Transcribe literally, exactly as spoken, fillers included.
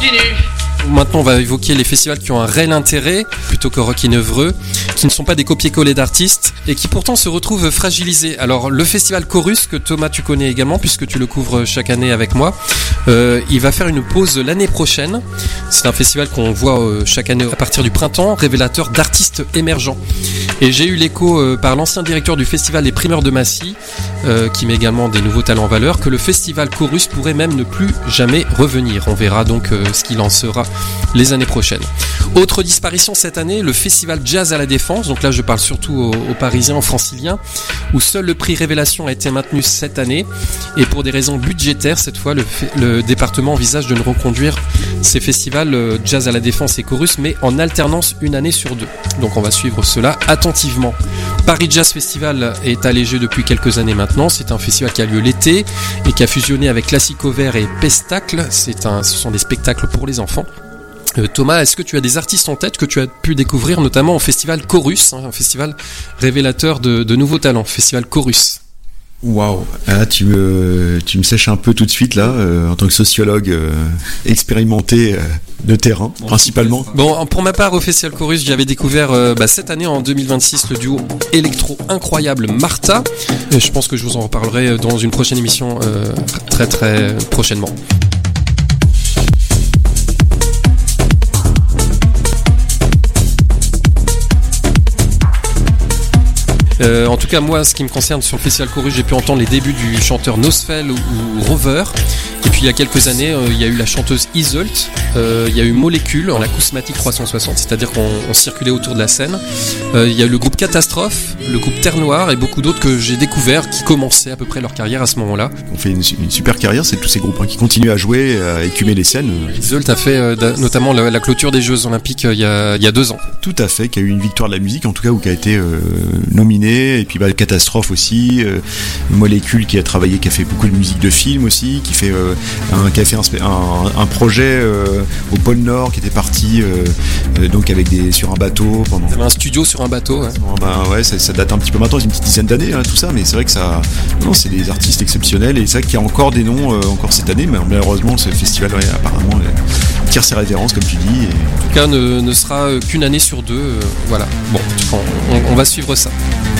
continue. Maintenant, on va évoquer les festivals qui ont un réel intérêt, plutôt que rock et nevreux, qui ne sont pas des copier-coller d'artistes et qui pourtant se retrouvent fragilisés. Alors, le festival Chorus, que Thomas tu connais également, puisque tu le couvres chaque année avec moi, euh, il va faire une pause l'année prochaine. C'est un festival qu'on voit euh, chaque année à partir du printemps, révélateur d'artistes émergents. Et j'ai eu l'écho euh, par l'ancien directeur du festival Les Primeurs de Massy, euh, qui met également des nouveaux talents en valeur, que le festival Chorus pourrait même ne plus jamais revenir. On verra donc euh, ce qu'il en sera les années prochaines. Autre disparition cette année, le festival Jazz à la Défense. Donc là je parle surtout aux, aux Parisiens, aux Franciliens, où seul le prix Révélation a été maintenu cette année. Et pour des raisons budgétaires, cette fois le, le département envisage de ne reconduire ces festivals euh, Jazz à la Défense et Chorus, mais en alternance une année sur deux. Donc on va suivre cela attentivement. Paris Jazz Festival est allégé depuis quelques années maintenant. C'est un festival qui a lieu l'été et qui a fusionné avec Classico Vert et Pestacle. C'est un, ce sont des spectacles pour les enfants. Euh, Thomas, est-ce que tu as des artistes en tête que tu as pu découvrir notamment au festival Chorus, hein, un festival révélateur de, de nouveaux talents, festival Chorus? Waouh, ah, tu me tu me sèches un peu tout de suite là, euh, en tant que sociologue euh, expérimenté euh, de terrain principalement. Bon, pour ma part au festival Chorus, j'avais découvert euh, bah, cette année en deux mille vingt-six le duo électro incroyable Martha. Et je pense que je vous en reparlerai dans une prochaine émission euh, très très prochainement. Euh, en tout cas, moi, ce qui me concerne sur le festival Chorus, j'ai pu entendre les débuts du chanteur Nosfell ou, ou Rover. Et puis il y a quelques années, euh, il y a eu la chanteuse Iseult, euh, il y a eu Molécule en acousmatique trois cent soixante, c'est-à-dire qu'on on circulait autour de la scène. Euh, il y a eu le groupe Catastrophe, le groupe Terre Noire et beaucoup d'autres que j'ai découverts qui commençaient à peu près leur carrière à ce moment-là. On fait une, une super carrière, c'est tous ces groupes hein, qui continuent à jouer, à écumer les scènes. Iseult a fait euh, da, notamment la, la clôture des Jeux Olympiques euh, il, y a, il y a deux ans. Tout à fait, qui a eu une victoire de la musique en tout cas, ou qui a été euh, nominé. Et puis bah, Catastrophe aussi, euh, Molécule qui a travaillé, qui a fait beaucoup de musique de film aussi, qui fait euh, un, qui a fait un, un, un projet euh, au pôle Nord, qui était parti euh, euh, donc avec des sur un bateau pendant. Il y avait un studio sur un bateau. Ouais, bon, bah, ouais ça, ça date un petit peu maintenant, c'est une petite dizaine d'années hein, tout ça, mais c'est vrai que ça, non, c'est des artistes exceptionnels et c'est vrai qu'il y a encore des noms euh, encore cette année, mais malheureusement ce festival ouais, apparemment euh, tire ses références comme tu dis. Et... En tout cas, ne, ne sera qu'une année sur deux. Euh, voilà. Bon, on, on, on va suivre ça.